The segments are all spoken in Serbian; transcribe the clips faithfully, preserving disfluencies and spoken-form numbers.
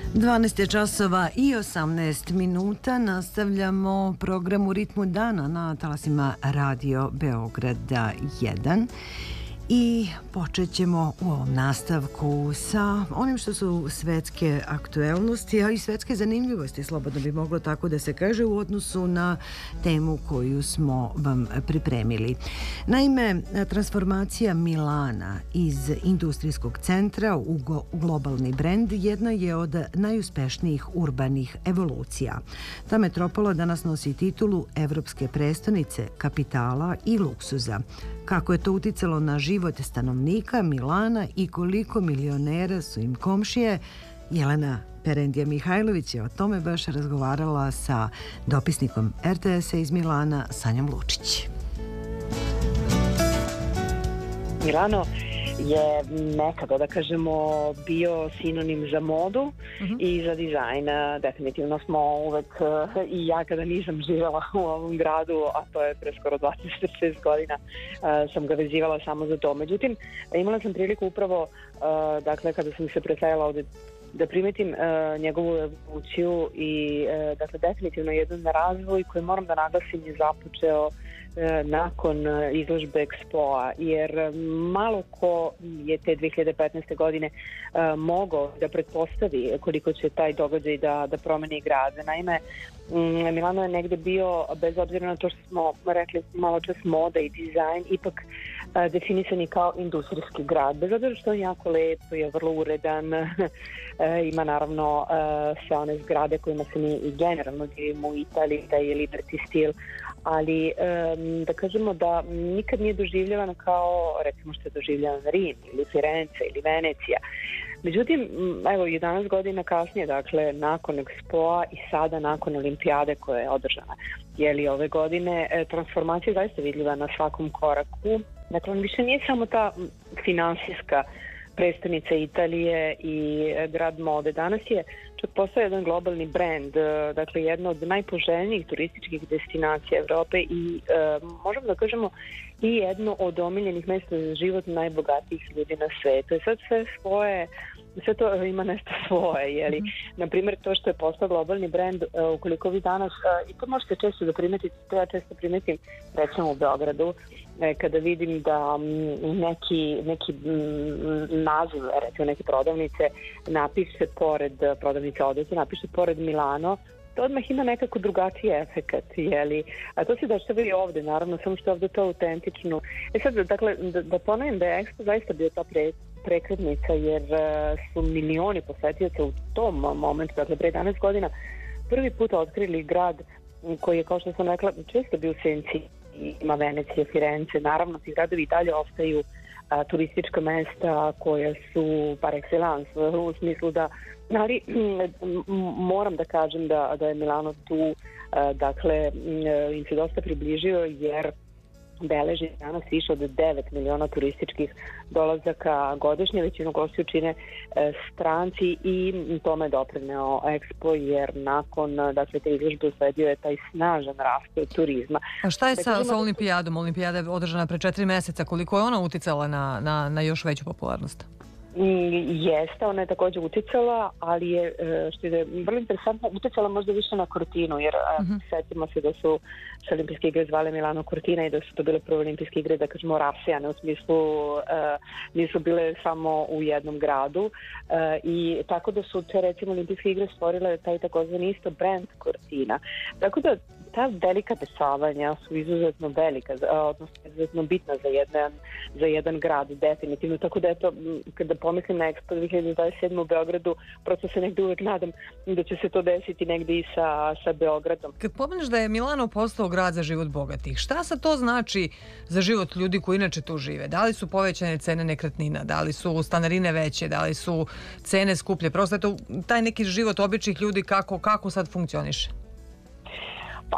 dvanaest je časova i osamnaest minuta. Nastavljamo program U ritmu dana na talasima Radio Beograda jedan. I počet ćemo u ovom nastavku sa onim što su svetske aktuelnosti, a i svetske zanimljivosti, slobodno bi moglo tako da se kaže, u odnosu na temu koju smo vam pripremili. Naime, transformacija Milana iz industrijskog centra u globalni brend jedna je od najuspešnijih urbanih evolucija. Ta metropola danas nosi titulu Evropske prestonice kapitala i luksuza. Kako je to uticalo na život stanovnika Milana i koliko milionera su im komšije, Jelena Perendija-Mihajlović je o tome baš razgovarala sa dopisnikom er te esa iz Milana, Sanjom Lučić. Milano je nekada, da kažemo, bio sinonim za modu uh-huh. i za dizajn. Definitivno smo uvek, i ja kada nisam živjela u ovom gradu, a to je pre skoro dvadeset šest godina, sam ga vezivala samo za to. Međutim, imala sam priliku upravo, dakle, kada sam se preselila ovde, da primetim uh, njegovu evoluciju i uh, dakle definitivno jedan razvoj koji, moram da naglasim, je započeo uh, nakon izložbe Expoa, jer malo ko je te dve hiljade petnaeste. godine uh, mogao da pretpostavi koliko će taj događaj da, da promeni grad. Naime, um, Milano je negde bio, bez obzira na to što smo rekli malo čas moda i dizajn, ipak uh, definisani kao industrijski grad. Bez obzira što je jako lepo, je vrlo uredan, ima naravno sve one zgrade kojima se mi i generalno divimo u Italiji, da je Liberty stil, ali da kažemo da nikad nije doživljavano kao, recimo, što je doživljavan Rim ili Firenze ili Venecija. Međutim, evo, jedanaest godina kasnije, dakle, nakon Expoa i sada nakon Olimpijade koja je održana, jeli ove godine, transformacija je zaista vidljiva na svakom koraku. Dakle, on više nije samo ta finansijska prestonica Italije i grad mode. Danas je čak postao jedan globalni brend, dakle jedna od najpoželjnijih turističkih destinacija Evrope i e, možemo da kažemo i jedno od omiljenih mesta za život najbogatijih ljudi na svetu. I sad sve svoje, sve to ima nešto svoje, jeli. Mm-hmm. Naprimjer, to što je postao globalni brend, ukoliko vi danas, i to možete često da primetite, to ja često primetim, recimo u Beogradu, kada vidim da neki, neki naziv, recimo neke prodavnice, napiše pored prodavnice odeće, napiše pored Milano, to odmah ima nekako drugačiji efekat, jeli? A to se dešava i ovde, naravno, samo što je ovde to autentično. E sad, dakle, da, da ponovim da je Expo zaista bio ta pre, prekretnica, jer uh, su milioni posetioca u tom momentu, dakle, pre jedanaest godina, prvi put otkrili grad koji je, kao što sam rekla, često bio u senci. Ima Venecija, Firenze, naravno ti gradovi i dalje ostaju a, turistička mesta koja su par excellence, u smislu da, ali m, moram da kažem da, da je Milano tu, a, dakle, m, im se dosta približio, jer beleži danas više od devet miliona turističkih dolazaka godišnje, većinu gostiju čine e, stranci i tome je doprineo Expo, jer nakon, dakle, te izložbe usledio je taj snažan rast turizma. A šta je sa, dakle, sa Olimpijadom? Olimpijada je održana pre četiri meseca. Koliko je ona uticala na, na, na još veću popularnost? Jeste, ona je također uticala, ali je, što je vrlo interesantno, uticala možda više na Cortinu, jer uh-huh. setimo se da su se olimpijske igre zvale Milano Cortina i da su to bile prve olimpijske igre, da kažemo, rasijane, u smislu uh, nisu bile samo u jednom gradu, uh, i tako da su te, recimo, olimpijske igre stvorile taj takozvani isto brand Cortina. Tako da ta velika dešavanja su izuzetno velika, odnosno izuzetno bitna za jedan, za jedan grad, definitivno. Tako da, eto, kada pomislim na Expo dve hiljade dvadeset sedme. u Beogradu, prosto se negde uvek nadam da će se to desiti negde i sa, sa Beogradom. Kad pomeneš da je Milano postao grad za život bogatih, šta sad to znači za život ljudi koji inače tu žive? Da li su povećane cene nekretnina, da li su stanarine veće, da li su cene skuplje? Prosto je to taj neki život običnih ljudi, kako, kako sad funkcioniše? Pa,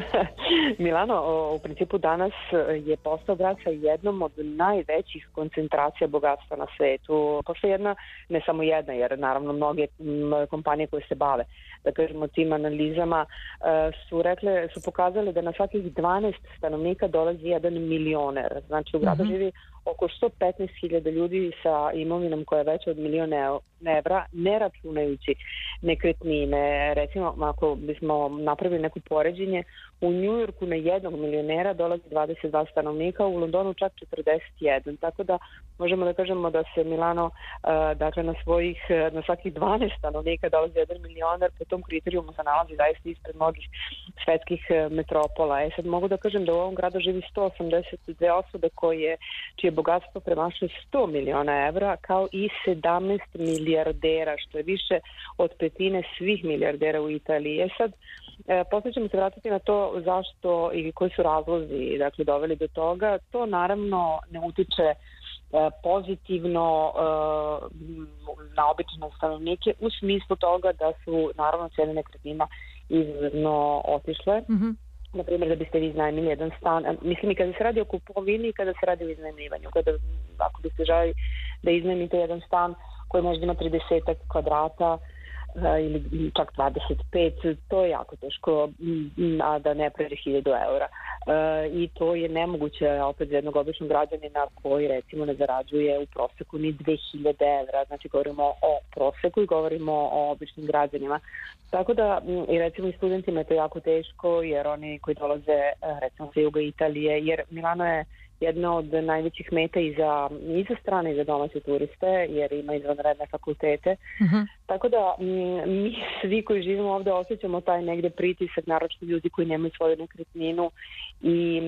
Milano u principu danas je postao grad sa jednom od najvećih koncentracija bogatstva na svetu. Pošto jedna, ne samo jedna, jer naravno mnoge kompanije koje se bave, da kažemo, tim analizama, su rekle, su pokazale da na svakih dvanaest stanovnika dolazi jedan milioner. Znači u gradu mm-hmm. živi oko sto petnaest hiljada ljudi sa imovinom koja je veća od milion evra, ne računajući nekretnine. Recimo, ako bismo napravili neko poređenje, u Njujorku na jednog milionera dolazi dvadeset dva stanovnika, u Londonu čak četrdeset jedan. Tako da možemo da kažemo da se Milano, dakle, na svojih, na svakih dvanaest stanovnika dolazi jedan milioner, po tom kriterijumu se nalazi zaista ispred mnogih svetskih metropola. E sad mogu da kažem da u ovom gradu živi sto osamdeset dve osobe koje, čije bogatstvo premašuje sto miliona evra, kao i sedamnaest milijardera, što je više od petine svih milijardera u Italiji. E sad, posle ćemo se vratiti na to zašto i koji su razlozi, dakle, doveli do toga. To naravno ne utiče pozitivno na obične stanovnike u smislu toga da su naravno cene nekretnina izuzetno otišle. Mm-hmm. Naprimjer, da biste vi iznajmili jedan stan, mislim i kada se radi o kupovini i kada se radi o iznajmljivanju, kada ako biste želi da iznajmite jedan stan koji možda ima trideset kvadrata ili čak dvadeset pet, to je jako teško, a da ne pređe hiljadu eura. I to je nemoguće opet za jednog običnog građanina koji recimo ne zarađuje u proseku ni dve hiljade evra. Znači govorimo o proseku i govorimo o običnim građanima. Tako da i recimo i studentima je to jako teško, jer oni koji dolaze recimo sa juga Italije, jer Milano je jedna od najvećih meta i za, i za strane i za domaće turiste, jer ima izvanredne fakultete. Uh-huh. Tako da mi svi koji živimo ovde osjećamo taj negde pritisak, naročito ljudi koji nemaju svoju nekretninu, i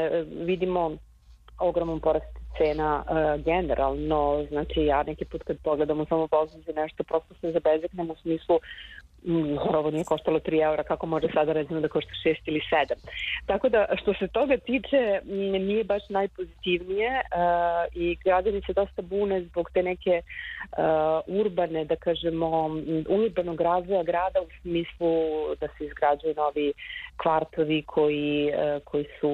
vidimo ogroman porast cena uh, generalno. Znači ja neki put kad pogledam u samoposluzi nešto, prosto se zabezeknem u smislu Mm, ovo nije koštalo tri eura, kako može sada recimo da košta šest ili sedam. Tako da što se toga tiče nije baš najpozitivnije uh, i građani se dosta bune zbog te neke uh, urbane, da kažemo, urbanog razvoja grada, u smislu da se izgrađuju novi kvartovi koji, uh, koji su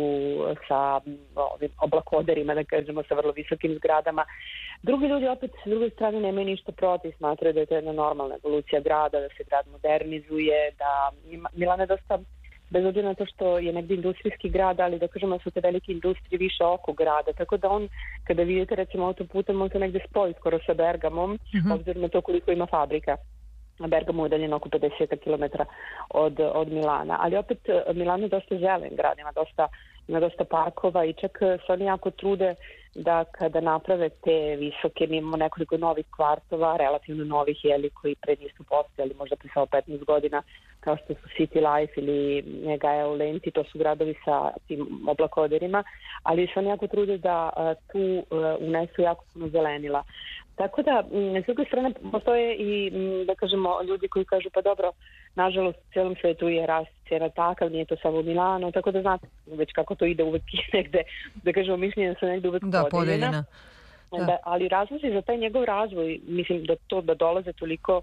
sa ovim oblakoderima, da kažemo, sa vrlo visokim zgradama. Drugi ljudi opet s druge strane nemaju ništa protiv, smatraju da je to jedna normalna evolucija grada, da se grad modernizuje, da Milano je dosta, bez obzira na to što je negdje industrijski grad, ali da kažemo da su te velike industrije više oko grada, tako da on, kada vidite recimo autoputem, on se negdje spoji skoro sa Bergamom, mm-hmm. obzirom na to koliko ima fabrika. Bergamo je udaljen oko pedeset kilometara od, od Milana, ali opet Milano je dosta zelen grad, ima dosta, ima dosta parkova i čak se oni jako trude da kada naprave te visoke, mi imamo nekoliko novih kvartova, relativno novih, jeli, koji pre nisu postojali, možda pre samo petnaest godina, kao što su City Life ili Gaia Lenti, to su gradovi sa tim oblakoderima, ali se oni jako trude da uh, tu uh, unesu jako puno zelenila. Tako da, s druge strane, postoje i, da kažemo, ljudi koji kažu, pa dobro, nažalost, u cijelom svetu je rast cena takav, nije to samo Milano, tako da znate već kako to ide, uvek negde, da kažemo, mišljenja su negde uvek da, podeljena. Da. Da, ali razlozi za taj njegov razvoj, mislim da to da dolaze toliko,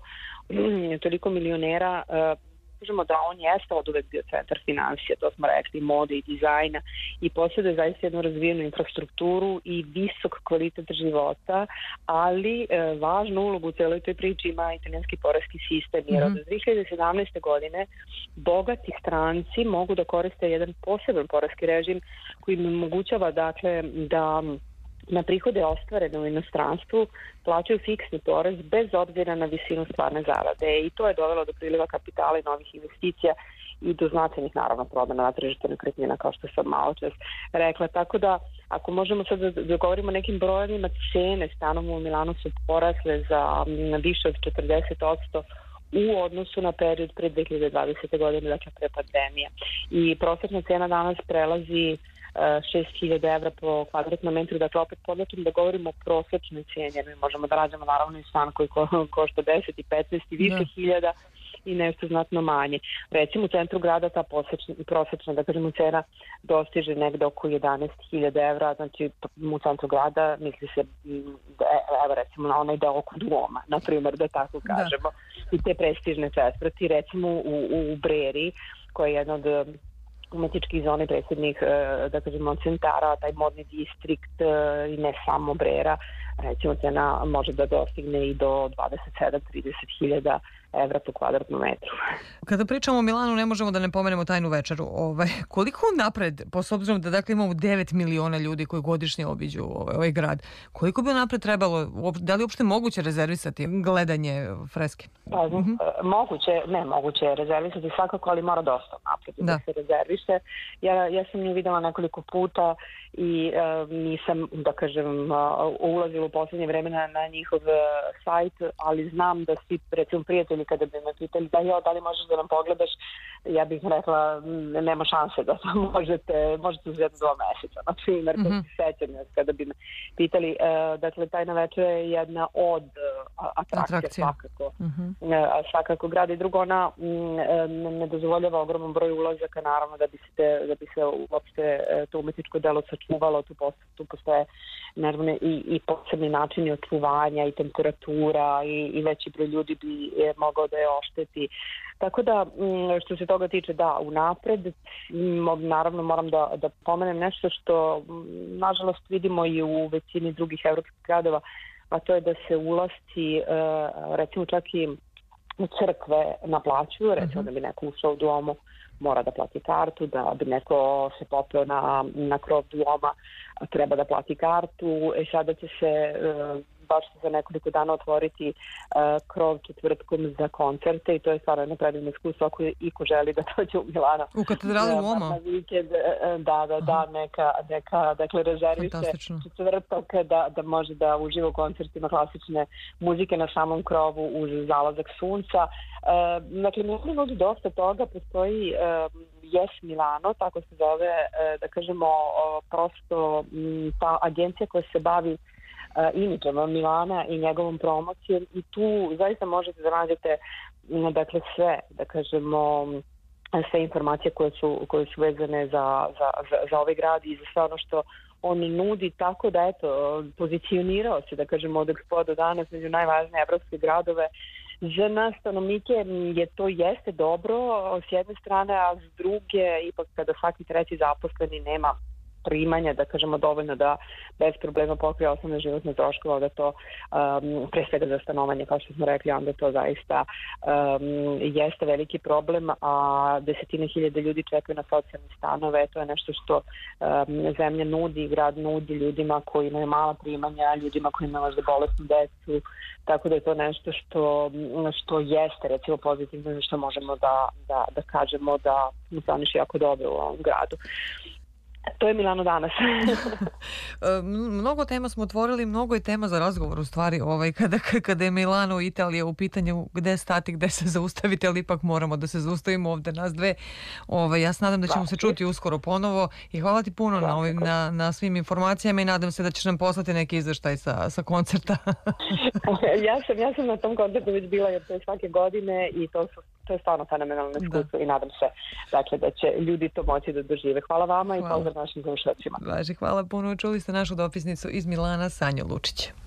toliko milionera, uh, kažemo da on jeste od uvek bio centar finansija, to smo rekli, mode i dizajna, i posjeduje zaista jednu razvijenu infrastrukturu i visok kvalitet života, ali e, važnu ulogu u celoj toj priči ima italijanski poreski sistem, jer mm-hmm. od dve hiljade sedamnaeste. godine bogati stranci mogu da koriste jedan poseban poreski režim koji im omogućava, dakle, da na prihode ostvarene u inostranstvu plaćaju fiksni porez bez obzira na visinu stvarne zarade, i to je dovelo do priliva kapitala i novih investicija i do značajnih, naravno, promena na tržištu nekretnina, kao što sam malo čas rekla. Tako da, ako možemo sad da govorimo o nekim brojevima, cene stanova u Milanu su porasle za više od četrdeset posto u odnosu na period pre dve hiljade dvadesete. godine, dakle pre pandemije. I prosječna cena danas prelazi šest hiljada evra po kvadratnom metru, dakle opet podlačim da govorimo o prosječnoj cijeni, mi možemo da rađamo naravno i stan koji ko, košta deset i petnaest i više hiljada i nešto znatno manje. Recimo u centru grada ta prosječna, prosječna da kažemo, cena dostiže negde oko jedanaest hiljada evra, znači u centru grada misli se, evo recimo na onaj deo oko Duoma, na primjer, da tako kažemo, da. I te prestižne četvrti, recimo u, u Breri, koja je jedna od umetničkih zone predsjednih, da kažemo, centara, taj modni distrikt i ne samo Brera, recimo cena može da dostigne i do dvadeset sedam do trideset hiljada evra po kvadratnom metru. Kada pričamo o Milanu, ne možemo da ne pomenemo tajnu večeru. Ovaj, koliko napred, po s obzirom da dakle imamo devet miliona ljudi koji godišnje obiđu ovaj, ovaj grad, koliko bi napred trebalo, da li uopšte moguće rezervisati gledanje freske? Pa, mm-hmm. Moguće, ne moguće je rezervisati svakako, ali mora dosta napred da. da se rezerviše. Ja, ja sam nju videla nekoliko puta i uh, nisam, da kažem, uh, ulazila u poslednje vreme na, na njihov uh, sajt, ali znam da svi, recimo, prijatelji kada bi me pitali da jo, da li možeš da nam pogledaš, ja bih rekla nema šanse da to možete, možete uzeti dva meseca, na primjer, mm-hmm. sećam kada bi me pitali. Uh, dakle, tajna večera je jedna od uh, atrakcija, atrakcija svakako. Mm-hmm. Uh, svakako grada i drugo, ona um, ne dozvoljava ogroman broj ulazaka, naravno da bi se, te, da bi se uopšte uh, to umetničko delo sačuvalo, tu, postoje, tu postoje naravno i, i posebni načini očuvanja i temperatura i, i veći broj ljudi bi je mogao da je ošteti. Tako da, što se toga tiče, da, unapred, naravno moram da, da pomenem nešto što, nažalost, vidimo i u većini drugih evropskih gradova, a to je da se ulasci, recimo čak i u crkve naplaćuju, recimo uh-huh. da bi neko ušao u domu, mora da plati kartu, da bi neko se popeo na, na krov doma, treba da plati kartu. E sada će se baš za nekoliko dana otvoriti uh, krov četvrtkom za koncerte i to je stvarno jedno predivno iskustvo ako i ko želi da dođe u Milano. U katedrali u Oma? Da, da, da, neka, neka dakle, rezerviše četvrtok da, da može da uživa u koncertima klasične muzike na samom krovu uz zalazak sunca. Uh, dakle, mislim da dosta toga postoji uh, Yes Milano, tako se zove, uh, da kažemo, uh, prosto um, ta agencija koja se bavi Uh, imidžom Milana i njegovom promocijom i tu zaista možete da nađete dakle sve, da kažemo, sve informacije koje su, koje su vezane za, za, za, za ovaj grad i za sve ono što on nudi, tako da eto, pozicionirao se, da kažemo, od Expo do danas među najvažnije evropske gradove. Za nas stanovnike je to jeste dobro s jedne strane, a s druge, ipak kada svaki treći zaposleni nema primanja, da kažemo, dovoljno da bez problema pokrije osnovne životne troškove, da to um, pre svega za stanovanje, kao što smo rekli, onda to zaista um, jeste veliki problem, a desetine hiljade ljudi čekaju na socijalne stanove. To je nešto što um, zemlja nudi, grad nudi ljudima koji imaju mala primanja, ljudima koji imaju možda bolesnu decu, tako da je to nešto što, što jeste, recimo, pozitivno, što možemo da, da, da kažemo da funkcioniše jako dobro u ovom gradu. To je Milano danas. Mnogo tema smo otvorili, mnogo je tema za razgovor u stvari, ovaj, kada, kada je Milano i Italija u pitanju, gde stati, gde se zaustaviti, ali ipak moramo da se zaustavimo ovde nas dve. Ovaj, ja se nadam da ćemo se čuti uskoro ponovo i hvala ti puno na, ovim, na, na svim informacijama i nadam se da ćeš nam poslati neki izveštaj sa, sa koncerta. ja, sam, ja sam na tom koncertu već bila, jer to je svake godine i to su To je stvarno fenomenalno iskustvo i nadam se dakle, da će ljudi to moći da dožive. Hvala vama hvala. I pozdrav našim slušateljima. Važi, hvala puno. Čuli ste našu dopisnicu iz Milana, Sanju Lučić.